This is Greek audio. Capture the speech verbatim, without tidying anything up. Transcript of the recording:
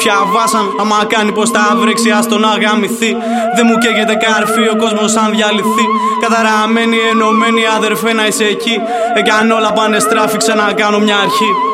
πια βάσαν. Άμα κάνει πως τα βρέξει, ας τον αγαμηθεί. Δεν μου καίγεται καρφί ο κόσμος αν διαλυθεί. Καταραμένοι, ενωμένοι αδερφέ να είσαι εκεί. Εάν όλα πάνε στράφη, ξανακάνω μια αρχή.